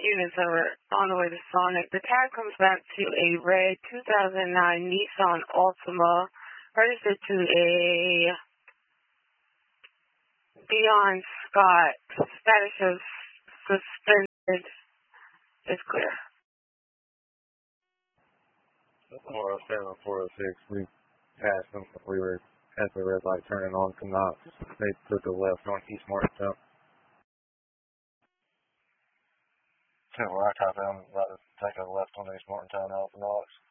units that were on the way to Sonic. The tag comes back to a red 2009 Nissan Altima, registered to a Dion Scott. Status of suspended is clear. 407, 406, we passed them. We were at the red light turning on to Knox. They took a left on East Martintown. So where I copy them, right to take a left on East Martintown out to Knox.